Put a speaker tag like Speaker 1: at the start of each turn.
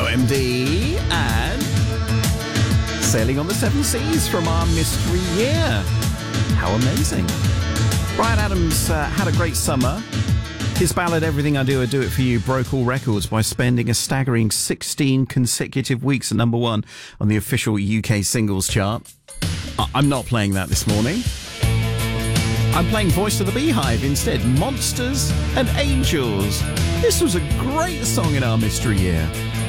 Speaker 1: OMD and Sailing on the Seven Seas from our mystery year. How amazing. Bryan Adams had a great summer. His ballad Everything I Do It For You broke all records by spending a staggering 16 consecutive weeks at number one on the official UK singles chart. I'm not playing that this morning. I'm playing Voice of the Beehive instead. Monsters and Angels. This was a great song in our mystery year.